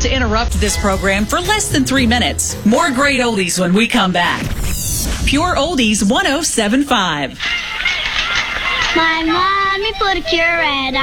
to interrupt this program for less than 3 minutes. More great oldies when we come back. Pure Oldies 107.5. My mommy put a Curate